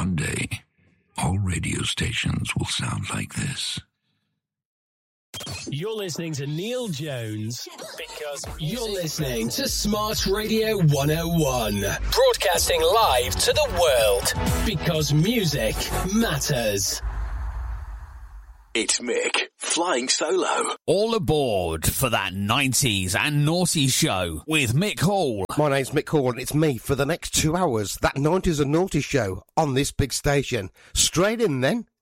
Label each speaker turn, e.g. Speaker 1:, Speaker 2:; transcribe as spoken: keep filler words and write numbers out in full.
Speaker 1: One day, all radio stations will sound like this.
Speaker 2: You're listening to Neil Jones because you're listening to Smart Radio one oh one. Broadcasting live to the world because music matters.
Speaker 3: It's Mick, flying solo.
Speaker 4: All aboard for that nineties and Naughty show with Mick Hall.
Speaker 5: My name's Mick Hall and it's me for the next two hours. That nineties and Naughty show on this big station. Straight in then.